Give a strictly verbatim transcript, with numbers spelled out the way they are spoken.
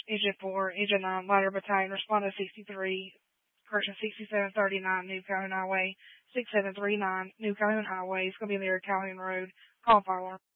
Agent four, Agent nine, Ladder Battalion, respond to sixty-three, correction, sixty-seven thirty-nine, New Calhoun Highway, six seven three nine, New Calhoun Highway. It's going to be near Calhoun Road. Call fire alarm.